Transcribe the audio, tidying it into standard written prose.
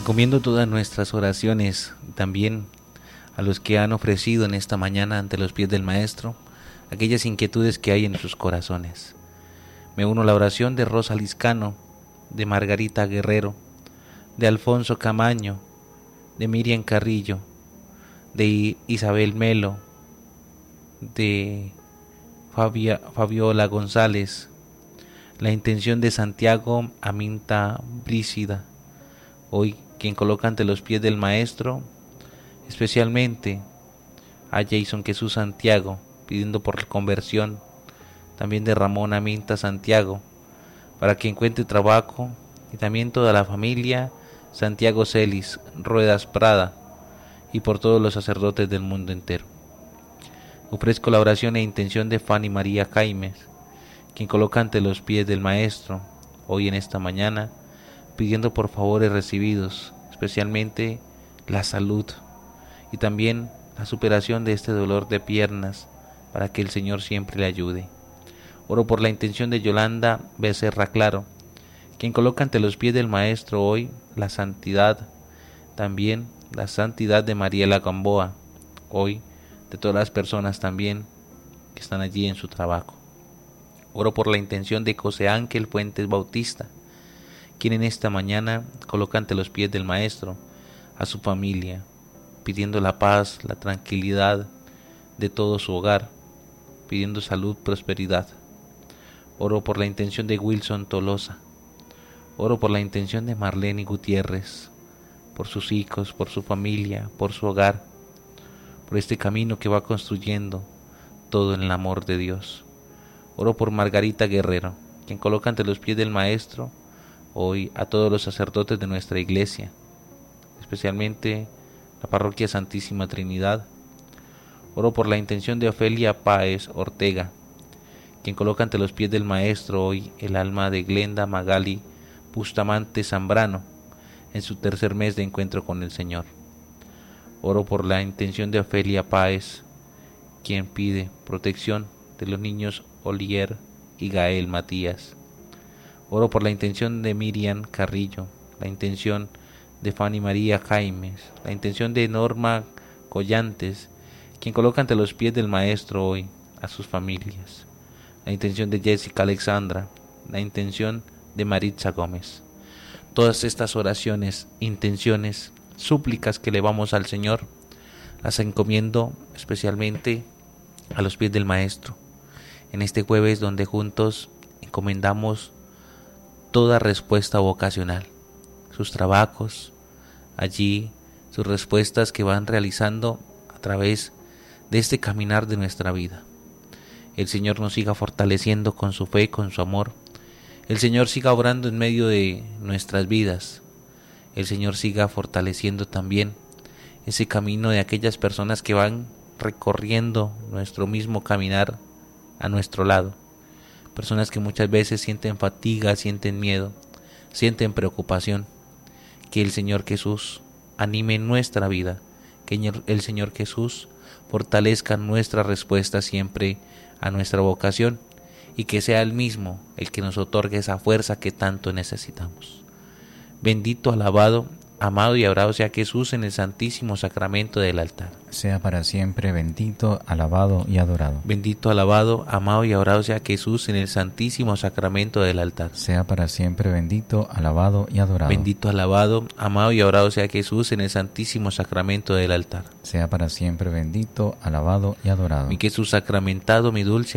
Encomiendo todas nuestras oraciones, también a los que han ofrecido en esta mañana ante los pies del Maestro aquellas inquietudes que hay en sus corazones. Me uno a la oración de Rosa Liscano, de Margarita Guerrero, de Alfonso Camaño, de Miriam Carrillo, de Isabel Melo, de Fabiola González, la intención de Santiago Aminta Brígida, hoy quien coloca ante los pies del Maestro, especialmente a Jason Jesús Santiago, pidiendo por la conversión, también de Ramón Aminta Santiago, para que encuentre trabajo, y también toda la familia Santiago Celis Ruedas Prada, y por todos los sacerdotes del mundo entero. Ofrezco la oración e intención de Fanny María Jaimes, quien coloca ante los pies del Maestro, hoy en esta mañana, pidiendo por favores recibidos, especialmente la salud y también la superación de este dolor de piernas, para que el Señor siempre le ayude. Oro por la intención de Yolanda Becerra Claro, quien coloca ante los pies del Maestro hoy la santidad, también la santidad de Mariela Gamboa, hoy de todas las personas también que están allí en su trabajo. Oro por la intención de José Ángel Fuentes Bautista, quien en esta mañana coloca ante los pies del Maestro a su familia, pidiendo la paz, la tranquilidad de todo su hogar, pidiendo salud, prosperidad. Oro por la intención de Wilson Tolosa. Oro por la intención de Marlene Gutiérrez, por sus hijos, por su familia, por su hogar, por este camino que va construyendo todo en el amor de Dios. Oro por Margarita Guerrero, quien coloca ante los pies del Maestro hoy a todos los sacerdotes de nuestra iglesia, especialmente la parroquia Santísima Trinidad. Oro por la intención de Ofelia Páez Ortega, quien coloca ante los pies del Maestro hoy el alma de Glenda Magali Bustamante Zambrano, en su tercer mes de encuentro con el Señor. Oro por la intención de Ofelia Páez, quien pide protección de los niños Olier y Gael Matías. Oro por la intención de Miriam Carrillo, la intención de Fanny María Jaimes, la intención de Norma Collantes, quien coloca ante los pies del Maestro hoy a sus familias, la intención de Jessica Alexandra, la intención de Maritza Gómez. Todas estas oraciones, intenciones, súplicas que elevamos al Señor, las encomiendo especialmente a los pies del Maestro, en este jueves donde juntos encomendamos toda respuesta vocacional, sus trabajos, allí sus respuestas que van realizando a través de este caminar de nuestra vida. El Señor nos siga fortaleciendo con su fe, con su amor. El Señor siga obrando en medio de nuestras vidas. El Señor siga fortaleciendo también ese camino de aquellas personas que van recorriendo nuestro mismo caminar a nuestro lado. Personas que muchas veces sienten fatiga, sienten miedo, sienten preocupación. Que el Señor Jesús anime nuestra vida, que el Señor Jesús fortalezca nuestra respuesta siempre a nuestra vocación y que sea Él mismo el que nos otorgue esa fuerza que tanto necesitamos. Bendito, alabado, amado y adorado sea Jesús en el Santísimo Sacramento del altar. Sea para siempre bendito, alabado y adorado. Bendito, alabado, amado y adorado sea Jesús en el Santísimo Sacramento del altar. Sea para siempre bendito, alabado y adorado. Bendito, alabado, amado y adorado sea Jesús en el Santísimo Sacramento del altar. Sea para siempre bendito, alabado y adorado. Mi Jesús sacramentado, mi dulce